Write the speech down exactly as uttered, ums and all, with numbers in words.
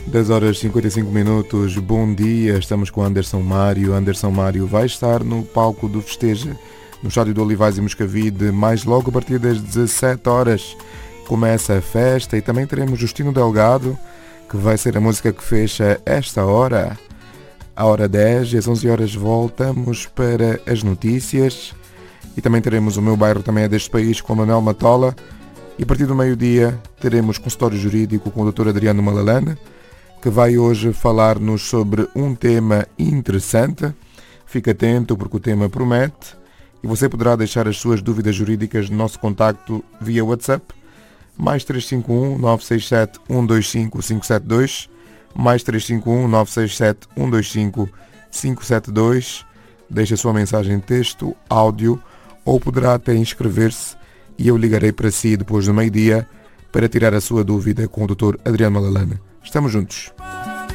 dez horas e cinquenta e cinco minutos, bom dia, estamos com Anderson Mário. Anderson Mário vai estar no palco do Festeja, no estádio do Olivais e Moscavide, mais logo a partir das dezassete horas. Começa a festa e também teremos Justino Delgado, que vai ser a música que fecha esta hora. À hora dez e às onze horas voltamos para as notícias e também teremos O Meu Bairro Também É Deste País com Manuel Matola. E a partir do meio-dia teremos consultório jurídico com o doutor Adriano Malalane, que vai hoje falar-nos sobre um tema interessante. Fique atento porque o tema promete e você poderá deixar as suas dúvidas jurídicas no nosso contacto via WhatsApp, mais três cinco um, nove seis sete, um dois cinco, cinco sete dois, mais três cinco um, nove seis sete, um dois cinco, cinco sete dois. Deixe a sua mensagem em texto, áudio ou poderá até inscrever-se e eu ligarei para si depois do meio-dia para tirar a sua dúvida com o doutor Adriano Malalane. Estamos juntos.